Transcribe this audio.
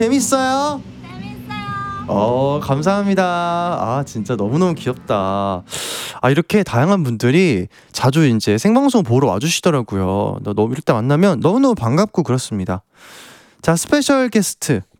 재밌어요? 재밌어요. 감사합니다. 아, 진짜 너무너무 귀엽다. 아, 이렇게 다양한 분들이 자주 이제 생방송 보러 와주시더라고요. 너무 이럴 때 만나면 너무너무 반갑고 그렇습니다. 자, 스페셜 게스트